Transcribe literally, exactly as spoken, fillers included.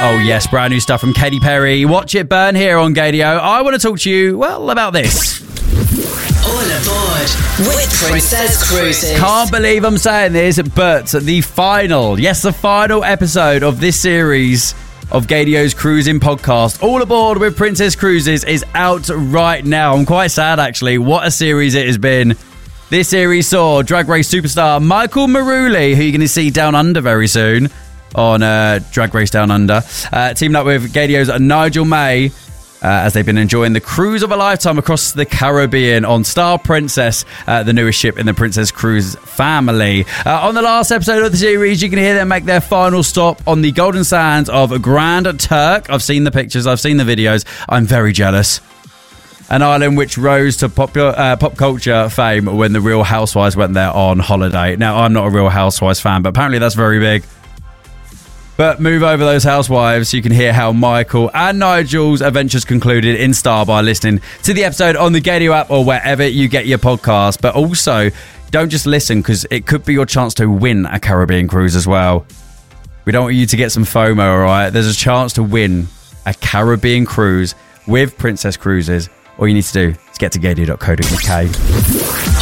Oh yes, brand new stuff from Katy Perry. Watch it burn here on Gadio. I want to talk to you, well, about this. All aboard with Princess Cruises. Can't believe I'm saying this, but the final, yes, the final episode of this series of Gadio's cruising podcast, All Aboard with Princess Cruises, is out right now. I'm quite sad, actually. What a series it has been. This series saw Drag Race superstar Michael Maruli, who you're going to see down under very soon on uh, Drag Race Down Under, uh, teamed up with Gadio's Nigel May, uh, as they've been enjoying the cruise of a lifetime across the Caribbean on Star Princess, uh, the newest ship in the Princess Cruise family. Uh, on the last episode of the series, you can hear them make their final stop on the golden sands of Grand Turk. I've seen the pictures, I've seen the videos. I'm very jealous. An island which rose to popular, uh, pop culture fame when the Real Housewives went there on holiday. Now, I'm not a Real Housewives fan, but apparently that's very big. But move over those housewives so you can hear how Michael and Nigel's adventures concluded in Star by listening to the episode on the Gadio app or wherever you get your podcast. But also, don't just listen, because it could be your chance to win a Caribbean cruise as well. We don't want you to get some FOMO, all right? There's a chance to win a Caribbean cruise with Princess Cruises. All you need to do is get to gadio dot co dot uk.